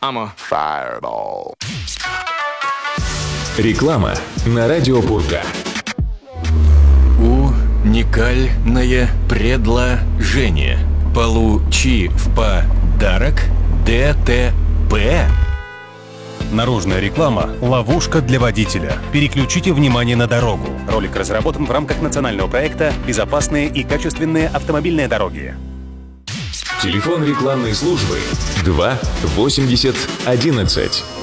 Fireball. Реклама на радио Пурга. Уникальное предложение. Получи в подарок ДТП. Наружная реклама – ловушка для водителя. Переключите внимание на дорогу. Ролик разработан в рамках национального проекта «Безопасные и качественные автомобильные дороги». Телефон рекламной службы 2 80 11.